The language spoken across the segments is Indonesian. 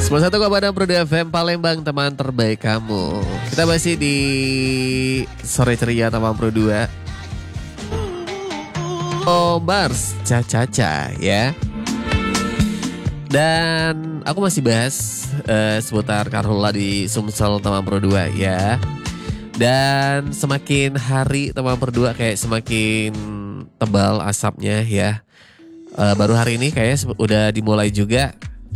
101,6 Pro FM Palembang, teman terbaik kamu. Kita masih di sore ceria Taman Pro 2. Mars Caca ya. Dan aku masih bahas seputar Karhutla di Sumsel Taman Pro 2 ya. Dan semakin hari Taman Pro 2 kayak semakin tebal asapnya ya. Baru hari ini kayaknya udah dimulai juga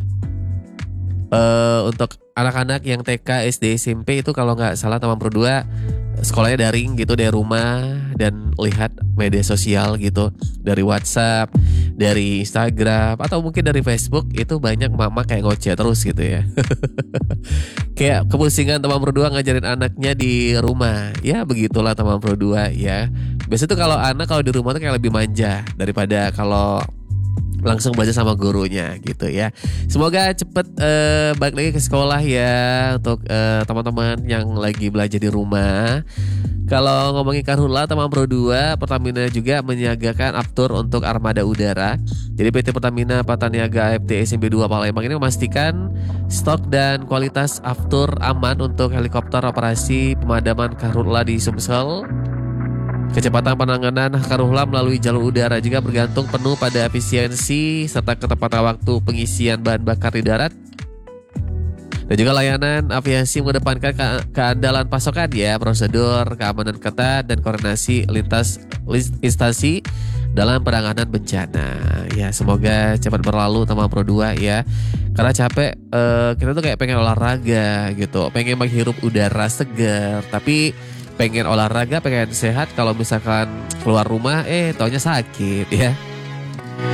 untuk anak-anak yang TK, SD, SMP itu kalau nggak salah Taman Pro 2 sekolahnya daring gitu dari rumah dan lihat media sosial gitu dari WhatsApp, dari Instagram atau mungkin dari Facebook itu banyak mama kayak ngoceh terus gitu ya. Kayak kepusingan Taman Pro 2 ngajarin anaknya di rumah. Ya begitulah Taman Pro 2 ya. Biasanya tuh kalau anak kalau di rumah tuh kayak lebih manja daripada kalau langsung belajar sama gurunya gitu ya. Semoga cepet balik lagi ke sekolah ya untuk teman-teman yang lagi belajar di rumah. Kalau ngomongin Karhutla Taman Pro 2, Pertamina juga menyiagakan Aptur untuk armada udara. Jadi PT Pertamina Pataniaga AFT SMP 2 Palembang ini memastikan stok dan kualitas Aptur aman untuk helikopter operasi pemadaman Karhutla di Sumsel. Kecepatan penanganan Karhutla melalui jalur udara juga bergantung penuh pada efisiensi serta ketepatan waktu pengisian bahan bakar di darat. Dan juga layanan aviasi mengedepankan keandalan pasokan ya, prosedur keamanan ketat dan koordinasi lintas instansi dalam penanganan bencana. Ya semoga cepat berlalu Taman Pro 2 ya. Karena capek, kita tuh kayak pengen olahraga gitu, pengen menghirup udara segar, tapi pengen olahraga, pengen sehat, kalau misalkan keluar rumah taunya sakit ya.